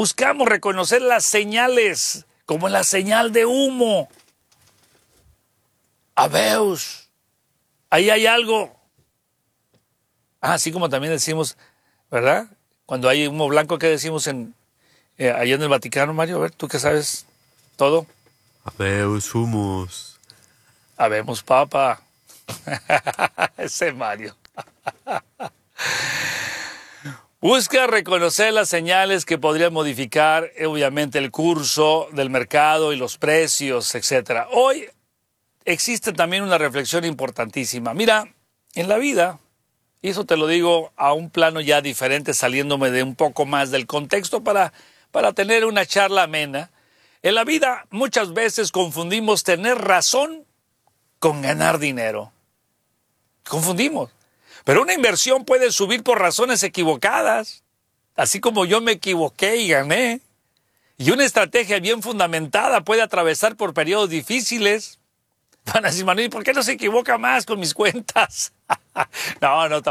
buscamos reconocer las señales, como la señal de humo. Habeus, ahí hay algo. Así como también decimos, ¿verdad? Cuando hay humo blanco, ¿qué decimos allá en el Vaticano, Mario? A ver, ¿tú qué sabes todo? Habeus humus. Habemos papa. Ese Mario. Busca reconocer las señales que podrían modificar, obviamente, el curso del mercado y los precios, etc. Hoy existe también una reflexión importantísima. Mira, en la vida, y eso te lo digo a un plano ya diferente, saliéndome de un poco más del contexto para tener una charla amena, en la vida muchas veces confundimos tener razón con ganar dinero. Confundimos. Pero una inversión puede subir por razones equivocadas, así como yo me equivoqué y gané. Y una estrategia bien fundamentada puede atravesar por periodos difíciles. Van a decir, Manuel, ¿por qué no se equivoca más con mis cuentas? No,